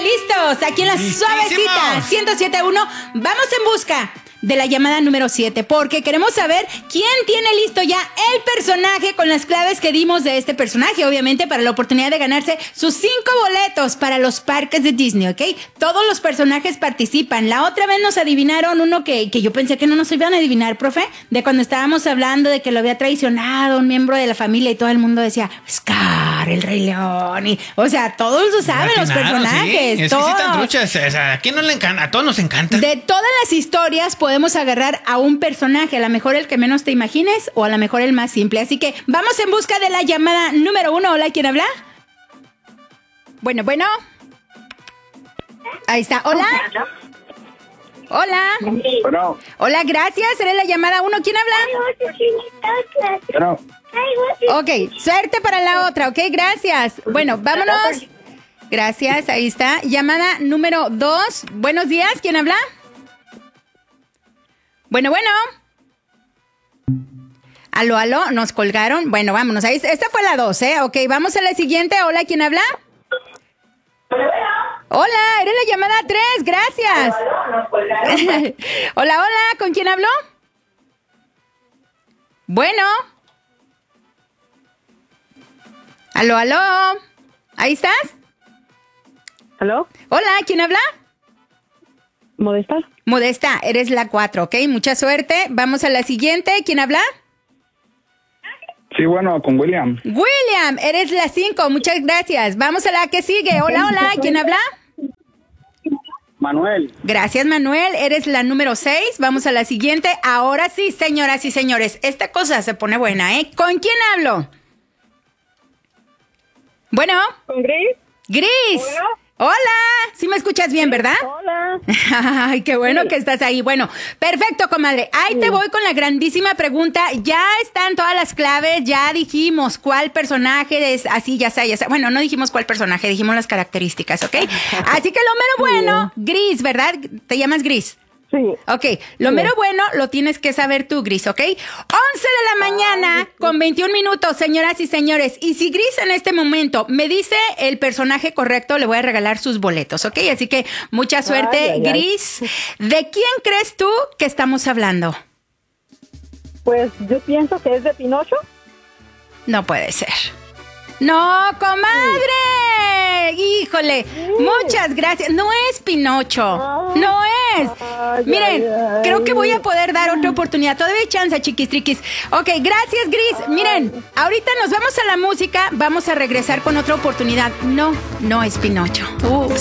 listos, aquí en la suavecita 107.1. Vamos en busca de la llamada número 7, porque queremos saber quién tiene listo ya el personaje con las claves que dimos de este personaje, obviamente para la oportunidad de ganarse sus 5 boletos para los parques de Disney, ¿ok? Todos los personajes participan. La otra vez nos adivinaron uno que yo pensé que no nos iban a adivinar, profe, de cuando estábamos hablando de que lo había traicionado un miembro de la familia y todo el mundo decía, Scar, el Rey León, y, o sea, todos lo saben los personajes. Sí. Todos. Es que sí tan truchas, o sea, ¿a quién no le encanta? A todos nos encanta. De todas las historias podemos agarrar a un personaje, a lo mejor el que menos te imagines o a lo mejor el más simple. Así que vamos en busca de la llamada número 1. Hola, ¿quién habla? Bueno. Ahí está. Hola. Hola. Bueno. Hola, gracias. Eres la llamada 1. ¿Quién habla? Bueno. Ok, suerte para la otra, ok, gracias. Bueno, vámonos. Gracias, ahí está. Llamada número 2. Buenos días, ¿quién habla? Bueno. Aló, nos colgaron. Bueno, vámonos. Ahí, esta fue la 2, ¿eh? Ok, vamos a la siguiente. Hola, ¿quién habla? Hola, eres la llamada 3, gracias. Hola, ¿con quién hablo? Bueno. Aló. ¿Ahí estás? ¿Aló? Hola, ¿quién habla? Modesta. Eres la 4, ¿ok? Mucha suerte. Vamos a la siguiente. ¿Quién habla? Sí, bueno, con William. William, eres la 5. Muchas gracias. Vamos a la que sigue. Hola. ¿Quién habla? Manuel. Gracias, Manuel. Eres la número 6. Vamos a la siguiente. Ahora sí, señoras y señores. Esta cosa se pone buena, ¿eh? ¿Con quién hablo? Bueno. ¿Con Gris? Gris. Hola. Sí me escuchas bien, ¿verdad? Hola. Ay, qué bueno que estás ahí. Bueno, perfecto, comadre. Ahí te voy con la grandísima pregunta. Ya están todas las claves, ya dijimos cuál personaje es así, ya sé. Bueno, no dijimos cuál personaje, dijimos las características, ¿ok? Así que lo mero bueno, Gris, ¿verdad? ¿Te llamas Gris? Sí. Ok, lo mero bueno lo tienes que saber tú, Gris, ¿ok? 11 de la mañana con 21 minutos, señoras y señores. Y si Gris en este momento me dice el personaje correcto, le voy a regalar sus boletos, ¿ok? Así que mucha suerte, Gris. ¿De quién crees tú que estamos hablando? Pues yo pienso que es de Pinocho. No puede ser. ¡No, comadre! ¡Híjole! Muchas gracias. No es Pinocho. No es. Miren, creo que voy a poder dar otra oportunidad. Todavía hay chance, chiquistriquis. Ok, gracias, Gris. Miren, ahorita nos vamos a la música. Vamos a regresar con otra oportunidad. No es Pinocho.